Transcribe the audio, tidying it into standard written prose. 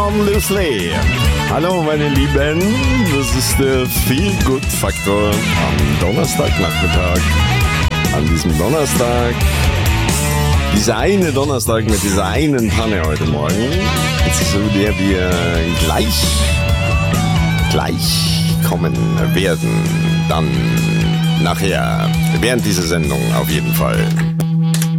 Loosely. Hallo meine Lieben, das ist der Feel-Good-Faktor am Donnerstagnachmittag. An diesem Donnerstag, dieser eine Donnerstag mit dieser einen Panne heute Morgen, zu der wir gleich kommen werden. Dann nachher, während dieser Sendung auf jeden Fall.